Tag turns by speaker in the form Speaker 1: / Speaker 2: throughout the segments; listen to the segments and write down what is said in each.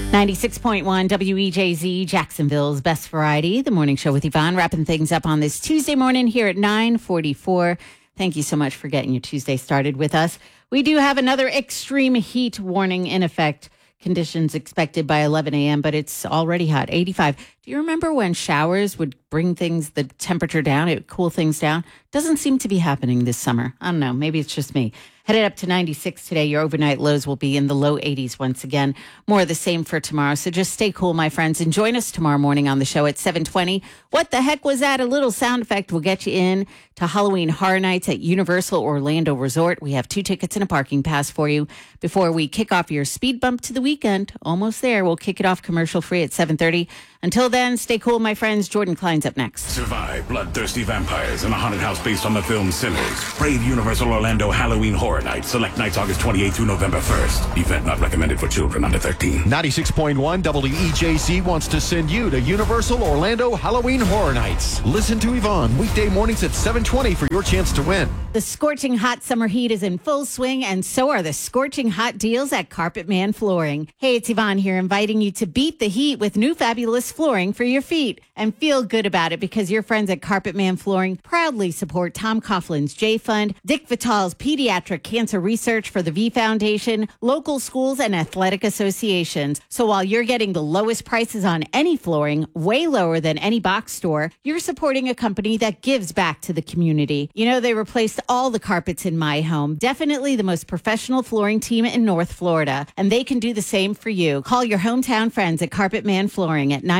Speaker 1: 96.1 WEJZ, Jacksonville's best variety. The morning show with Yvonne, wrapping things up on this Tuesday morning here at 9:44. Thank you so much for getting your Tuesday started with us. We do have another extreme heat warning in effect. Conditions expected by 11 a.m., but it's already hot, 85. Do you remember when showers would bring the temperature down? It would cool things down. Doesn't seem to be happening this summer. I don't know. Maybe it's just me. Headed up to 96 today. Your overnight lows will be in the low 80s once again. More of the same for tomorrow. So just stay cool, my friends, and join us tomorrow morning on the show at 7:20. What the heck was that? A little sound effect will get you in to Halloween Horror Nights at Universal Orlando Resort. We have 2 tickets and a parking pass for you. Before we kick off your speed bump to the weekend, almost there, we'll kick it off commercial free at 7:30. Until then, stay cool, my friends. Jordan Klein's up next.
Speaker 2: Survive bloodthirsty vampires in a haunted house based on the film Sinners. Brave Universal Orlando Halloween Horror Nights. Select nights August 28th through November 1st. Event not recommended for children under 13.
Speaker 3: 96.1 WEJC wants to send you to Universal Orlando Halloween Horror Nights. Listen to Yvonne weekday mornings at 7:20 for your chance to win.
Speaker 1: The scorching hot summer heat is in full swing, and so are the scorching hot deals at Carpet Man Flooring. Hey, it's Yvonne here, inviting you to beat the heat with new fabulous flooring for your feet. And feel good about it because your friends at Carpet Man Flooring proudly support Tom Coughlin's J Fund, Dick Vitale's Pediatric Cancer Research for the V Foundation, local schools, and athletic associations. So while you're getting the lowest prices on any flooring, way lower than any box store, you're supporting a company that gives back to the community. You know, they replaced all the carpets in my home. Definitely the most professional flooring team in North Florida. And they can do the same for you. Call your hometown friends at Carpet Man Flooring at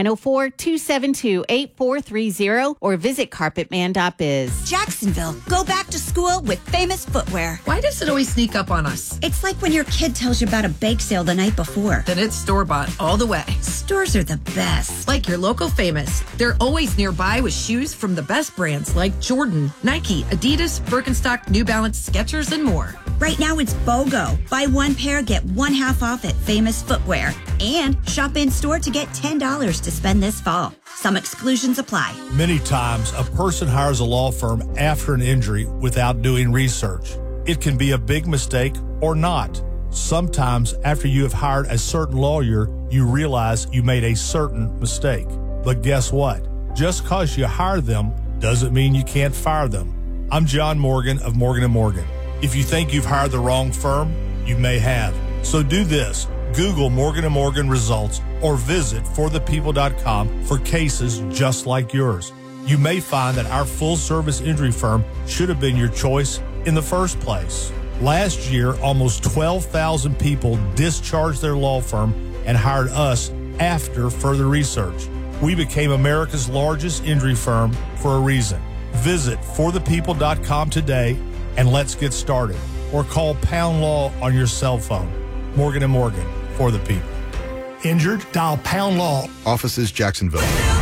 Speaker 1: 904-272-8430 or visit carpetman.biz.
Speaker 4: Jacksonville, go back to school with Famous Footwear.
Speaker 5: Why does it always sneak up on us?
Speaker 4: It's like when your kid tells you about a bake sale the night before.
Speaker 5: Then it's store-bought all the way.
Speaker 4: Stores are the best.
Speaker 5: Like your local Famous. They're always nearby with shoes from the best brands like Jordan, Nike, Adidas, Birkenstock, New Balance, Skechers, and more.
Speaker 4: Right now it's BOGO. Buy one pair, get one half off at Famous Footwear. And shop in-store to get $10 to spend this fall. Some exclusions apply.
Speaker 6: Many times, a person hires a law firm after an injury without doing research. It can be a big mistake or not. Sometimes, after you have hired a certain lawyer, you realize you made a certain mistake. But guess what? Just because you hire them doesn't mean you can't fire them. I'm John Morgan of Morgan & Morgan. If you think you've hired the wrong firm, you may have. So do this. Google Morgan & Morgan results or visit forthepeople.com for cases just like yours. You may find that our full-service injury firm should have been your choice in the first place. Last year, almost 12,000 people discharged their law firm and hired us after further research. We became America's largest injury firm for a reason. Visit forthepeople.com today and let's get started. Or call Pound Law on your cell phone. Morgan & Morgan, for the people. Injured? Dial Pound Law.
Speaker 7: Offices, Jacksonville.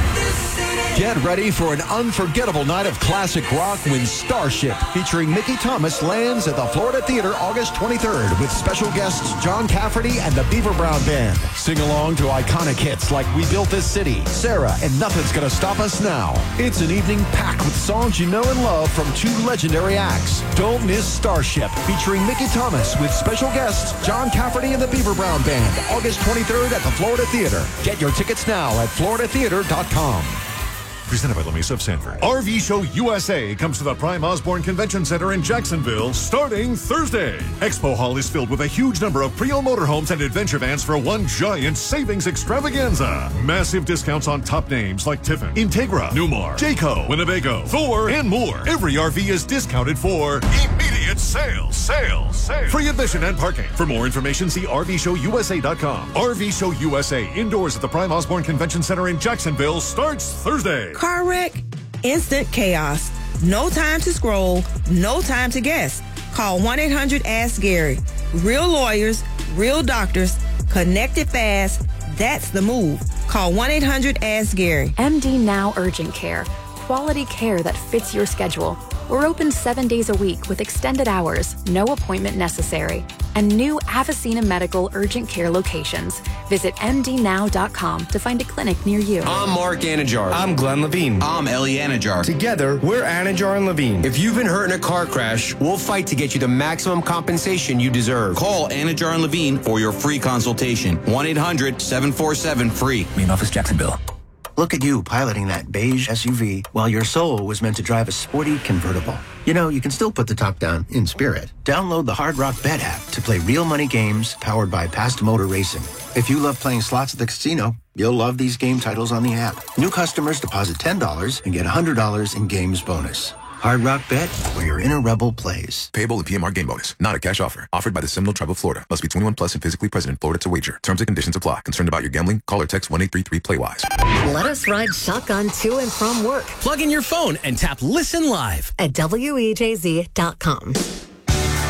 Speaker 3: Get ready for an unforgettable night of classic rock when Starship, featuring Mickey Thomas, lands at the Florida Theater August 23rd with special guests John Cafferty and the Beaver Brown Band. Sing along to iconic hits like We Built This City, Sarah, and Nothing's Gonna Stop Us Now. It's an evening packed with songs you know and love from 2 legendary acts. Don't miss Starship, featuring Mickey Thomas with special guests John Cafferty and the Beaver Brown Band, August 23rd at the Florida Theater. Get your tickets now at floridatheater.com.
Speaker 8: Presented by La Mesa of Sanford. RV Show USA comes to the Prime Osborne Convention Center in Jacksonville starting Thursday. Expo Hall is filled with a huge number of pre-owned motorhomes and adventure vans for one giant savings extravaganza. Massive discounts on top names like Tiffin, Integra, Newmar, Jayco, Winnebago, Thor, and more. Every RV is discounted for immediate sales. Free admission and parking. For more information, see RVShowUSA.com. RV Show USA indoors at the Prime Osborne Convention Center in Jacksonville starts Thursday.
Speaker 9: Car wreck, instant chaos. No time to scroll, no time to guess. Call 1-800-ASK-GARY. Real lawyers, real doctors, connected fast. That's the move. Call 1-800-ASK-GARY.
Speaker 10: MD Now Urgent Care. Quality care that fits your schedule. We're open 7 days a week with extended hours, no appointment necessary. and new Avicena Medical urgent care locations. Visit mdnow.com to find a clinic near you.
Speaker 7: I'm Mark Anajar. I'm Glenn Levine. I'm Ellie Anajar. Together, we're Anajar and Levine. If you've been hurt in a car crash, we'll fight to get you the maximum compensation you deserve. Call Anajar and Levine for your free consultation. 1-800-747-FREE.
Speaker 11: Main office, Jacksonville. Look at you piloting that beige SUV while your soul was meant to drive a sporty convertible. You know, you can still put the top down in spirit. Download the Hard Rock Bet app to play real money games powered by Past Motor Racing. If you love playing slots at the casino, you'll love these game titles on the app. New customers deposit $10 and get $100 in games bonus. Hard Rock Bet, where your inner rebel plays.
Speaker 12: Payable in PMR game bonus. Not a cash offer. Offered by the Seminole Tribe of Florida. Must be 21 plus and physically present in Florida to wager. Terms and conditions apply. Concerned about your gambling? Call or text 1-833-PLAY-WISE.
Speaker 13: Let us ride shotgun to and from work.
Speaker 14: Plug in your phone and tap Listen Live
Speaker 13: at WEJZ.com.